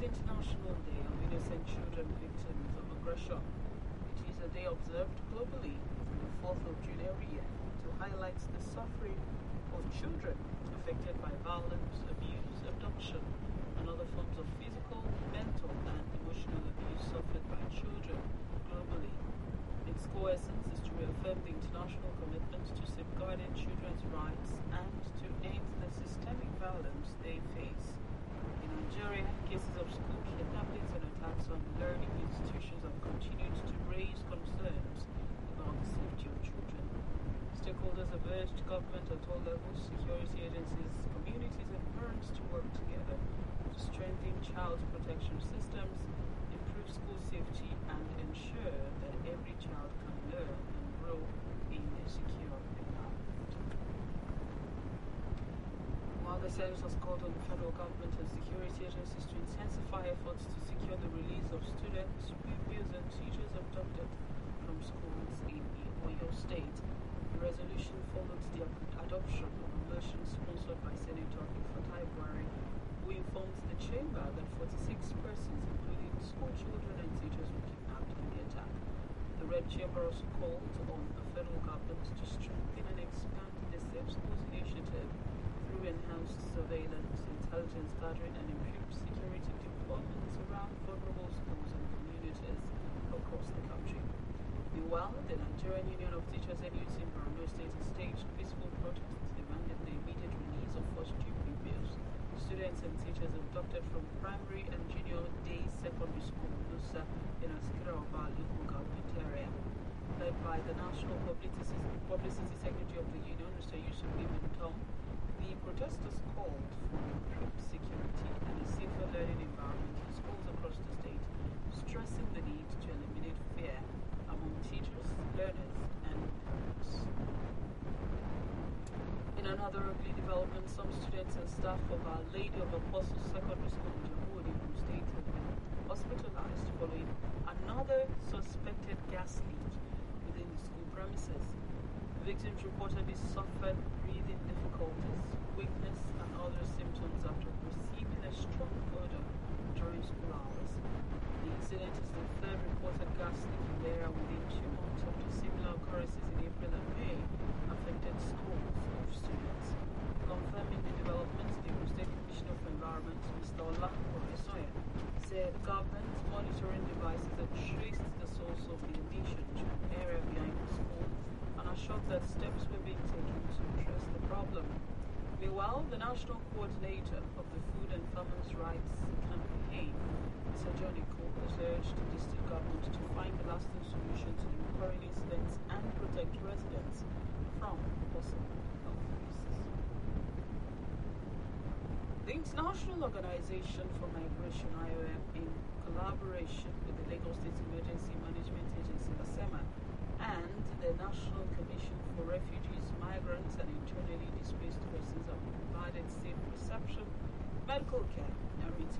International Day of Innocent Children Victims of Aggression. It is a day observed globally from the 4th of June every year to highlight the suffering of children affected by violence, abuse, abduction, and other forms of physical, mental, and emotional abuse suffered by children globally. Its core essence is to reaffirm the international commitment to safeguarding children's rights and to end the systemic violence they face. In Nigeria, cases of school kidnappings and attacks on learning institutions have continued to raise concerns about the safety of children. Stakeholders have urged government at all levels, security agencies, communities, and parents to work together to strengthen child protection systems, improve school safety, and ensure that every child can learn and grow in a secure environment. While the Senate has called on the federal government and security agencies to intensify efforts to secure the release of students, pupils, and teachers abducted from schools in Oyo State, the resolution followed the adoption of a motion sponsored by Senator Fatai Buhari, who informed the chamber that 46 persons, including school children and teachers, were kidnapped in the attack. The Red Chamber also called on the federal government to strengthen and expand the Safe Schools initiative through enhanced surveillance, intelligence gathering, and improved security deployments around vulnerable schools and communities across the country. Meanwhile, the Nigerian Union of Teachers NUT in Borno State has staged peaceful protests demanding the immediate release of first-year pupils, students and teachers abducted from primary and junior day secondary school Nusa in Askira Oba local government area. Led by the National Publicity Secretary of the Union, Mr. Yusuf Ibn Tom, the protesters called for improved security and a safer learning environment in schools across the state, stressing the need to eliminate fear among teachers, learners, and parents. In another ugly development, some students and staff of Our Lady of Apostles Secondary School in Jammu State have been hospitalized following another suspected gas leak within the school premises. Victims reportedly suffered breathing difficulties, weakness, and other symptoms after receiving a strong odor during school hours. The incident is the third reported gas leak in the area within 2 months after similar occurrences in April and May affected schools of students. Confirming the developments, the State Commissioner for Environment, Mr. Olapo Esoya, said government monitoring devices had traced the source of the emission to an area behind the school and assured that steps were being taken to address the problem. Meanwhile, the National Coordinator of the Food and Farmers' Rights Campaign, Mr. Johnny Cole, has urged the state government to find a lasting solution to the recurring incidents and protect residents from possible health risks. The International Organization for Migration, IOM, in collaboration with the Lagos State Emergency Management Agency, LASEMA, and the National Commission for Refugees, Migrants, and Internally Displaced Persons have provided safe reception, medical care, and